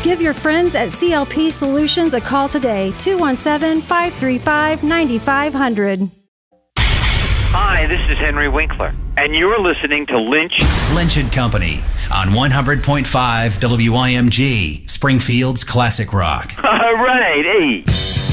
Give your friends at CLP Solutions a call today, 217-535-9500. Hi, this is Henry Winkler, and you're listening to Lynch & Company on 100.5 WIMG, Springfield's classic rock. All right, hey.